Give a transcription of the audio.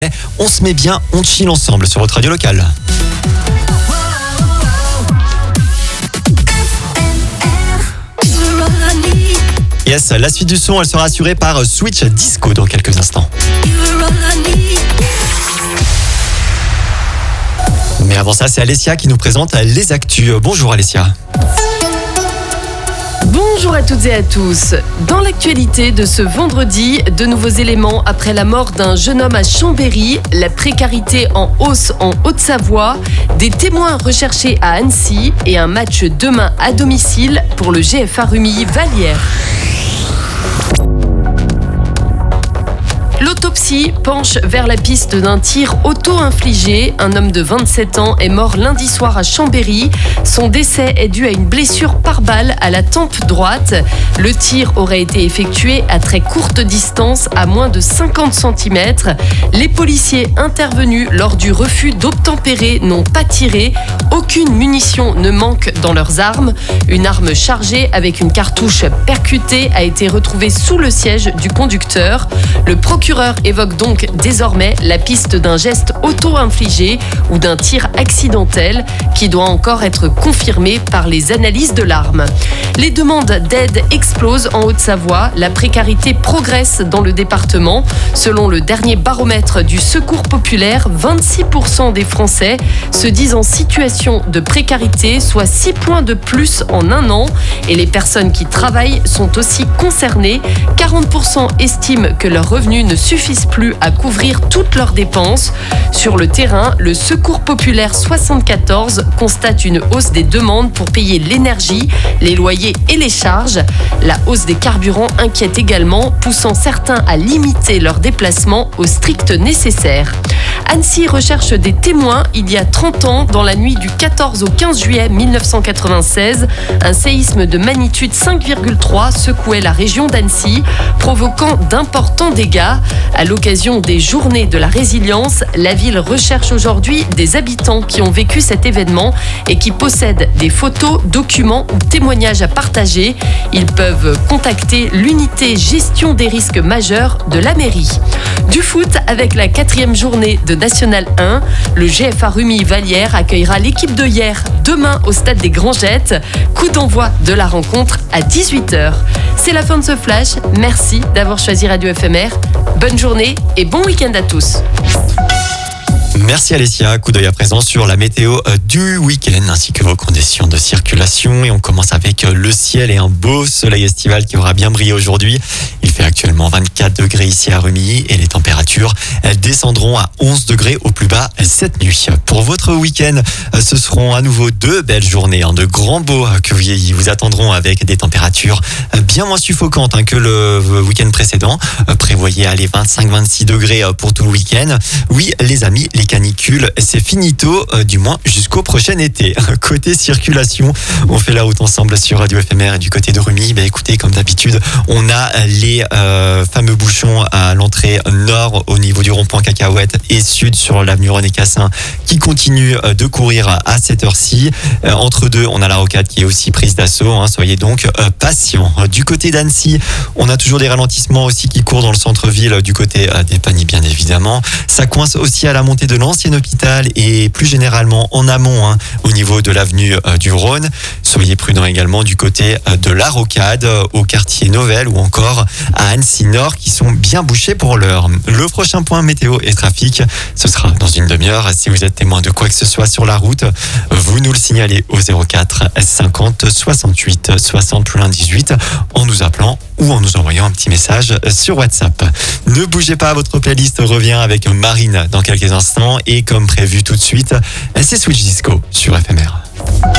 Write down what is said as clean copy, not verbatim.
On se met bien, on chill ensemble sur votre radio locale. Yes, la suite du son, elle sera assurée par Switch Disco dans quelques instants. Mais avant ça, c'est Alessia qui nous présente les actus. Bonjour Alessia. Bonjour à toutes et à tous. Dans l'actualité de ce vendredi, de nouveaux éléments après la mort d'un jeune homme à Chambéry, la précarité en hausse en Haute-Savoie, des témoins recherchés à Annecy et un match demain à domicile pour le GFA Rumilly Vallière. L'autopsie penche vers la piste d'un tir auto-infligé. Un homme de 27 ans est mort lundi soir à Chambéry. Son décès est dû à une blessure par balle à la tempe droite. Le tir aurait été effectué à très courte distance, à moins de 50 cm. Les policiers intervenus lors du refus d'obtempérer n'ont pas tiré. Aucune munition ne manque dans leurs armes. Une arme chargée avec une cartouche percutée a été retrouvée sous le siège du conducteur. Le procureur évoque donc désormais la piste d'un geste auto-infligé ou d'un tir accidentel qui doit encore être confirmé par les analyses de l'arme. Les demandes d'aide explosent en Haute-Savoie. La précarité progresse dans le département. Selon le dernier baromètre du Secours populaire, 26% des Français se disent en situation de précarité, soit 6 points de plus en un an. Et les personnes qui travaillent sont aussi concernées. 40% estiment que leurs revenus ne suffisent plus à couvrir toutes leurs dépenses. Sur le terrain, le Secours populaire 74 constate une hausse des demandes pour payer l'énergie, les loyers et les charges. La hausse des carburants inquiète également, poussant certains à limiter leurs déplacements au strict nécessaire. Annecy recherche des témoins il y a 30 ans, dans la nuit du 14 au 15 juillet 1996. Un séisme de magnitude 5,3 secouait la région d'Annecy, provoquant d'importants dégâts. À l'occasion des journées de la résilience, la ville recherche aujourd'hui des habitants qui ont vécu cet événement et qui possèdent des photos, documents ou témoignages à partager. Ils peuvent contacter l'unité gestion des risques majeurs de la mairie. Du foot avec la 4e journée de National 1. Le GFA Rumilly Vallière accueillera l'équipe de hier demain au stade des Grangettes. Coup d'envoi de la rencontre à 18h. C'est la fin de ce flash. Merci d'avoir choisi Radio FMR. Bonne journée et bon week-end à tous. Merci Alessia. Coup d'œil à présent sur la météo du week-end ainsi que vos conditions de circulation. Et on commence avec le ciel et un beau soleil estival qui aura bien brillé aujourd'hui. Il fait actuellement 24 degrés ici à Rumilly et les températures descendront à 11 degrés au plus bas cette nuit. Pour votre week-end, ce seront à nouveau 2 belles journées, de grands beaux que vous attendront avec des températures bien moins suffocantes que le week-end précédent. Prévoyez les 25-26 degrés pour tout le week-end. Oui, les amis, les canicules, c'est finito, du moins jusqu'au prochain été. Côté circulation, on fait la route ensemble sur Radio FMR et du côté de Rumilly. Écoutez, comme d'habitude, on a les fameux bouchons à l'entrée nord au niveau du rond-point Cacahuète et sud sur l'avenue René Cassin qui continuent de courir à cette heure-ci. Entre deux, on a la rocade qui est aussi prise d'assaut. Soyez donc patients. Du côté d'Annecy, on a toujours des ralentissements aussi qui courent dans le centre-ville du côté des Pagny, bien évidemment. Ça coince aussi à la montée de l'ancien hôpital et plus généralement en amont au niveau de l'avenue du Rhône. Soyez prudents également du côté de la rocade au quartier Novelle ou encore à Annecy Nord qui sont bien bouchés pour l'heure. Le prochain point météo et trafic, ce sera dans une demi-heure. Si vous êtes témoin de quoi que ce soit sur la route, vous nous le signalez au 04 50 68 60 plus 1 18 en nous appelant ou en nous envoyant un petit message sur WhatsApp. Ne bougez pas, votre playlist revient avec Marine dans quelques instants et comme prévu tout de suite, c'est Switch Disco sur FMR.